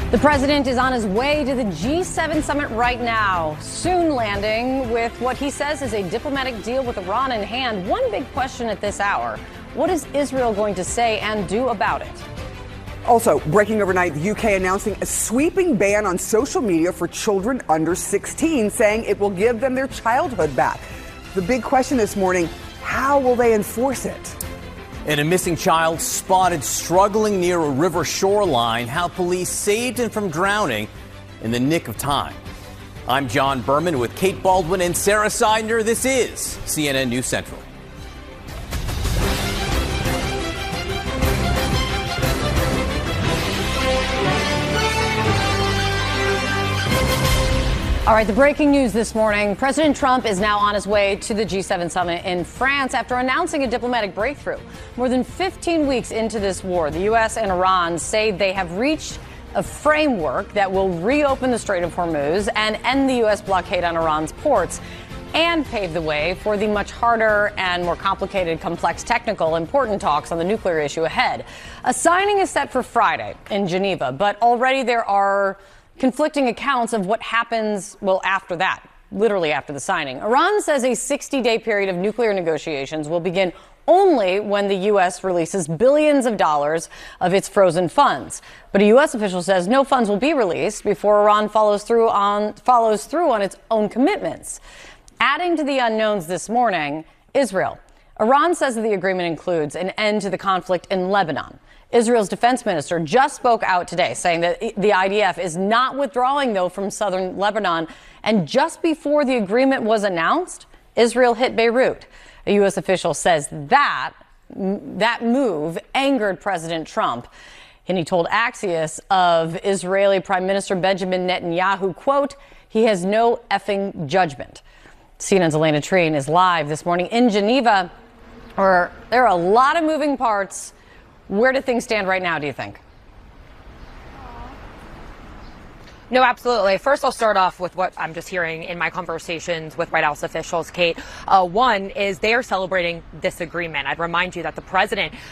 The president is on his way to the G7 summit right now, soon landing with what he says is a diplomatic deal with Iran in hand. One big question at this hour: what is Israel going to say and do about it? Also, breaking overnight, the UK announcing a sweeping ban on social media for children under 16, saying it will give them their childhood back. The big question this morning: how will they enforce it? And a missing child spotted struggling near a river shoreline. How police saved him from drowning in the nick of time. I'm John Berman with Kate Baldwin and Sarah Seidner. This is CNN News Central. All right, the breaking news this morning: President Trump is now on his way to the G7 summit in France after announcing a diplomatic breakthrough. More than 15 weeks into this war, the U.S. and Iran say they have reached a framework that will reopen the Strait of Hormuz and end the U.S. blockade on Iran's ports and pave the way for the much harder and more complicated, complex, technical, important talks on the nuclear issue ahead. A signing is set for Friday in Geneva, but already there are conflicting accounts of what happens, after that, literally after the signing. Iran says a 60-day period of nuclear negotiations will begin only when the U.S. releases billions of dollars of its frozen funds. But a U.S. official says no funds will be released before Iran follows through on its own commitments. Adding to the unknowns this morning, Israel. Iran says that the agreement includes an end to the conflict in Lebanon. Israel's defense minister just spoke out today saying that the IDF is not withdrawing, though, from southern Lebanon. And just before the agreement was announced, Israel hit Beirut. A U.S. official says that move angered President Trump. And he told Axios of Israeli Prime Minister Benjamin Netanyahu, quote, "He has no effing judgment." CNN's Elena Treen is live this morning in Geneva, where there are a lot of moving parts. Where do things stand right now, do you think? No, absolutely. First, I'll start off with what I'm just hearing in my conversations with White House officials, Kate. One is they are celebrating this agreement. I'd remind you that the president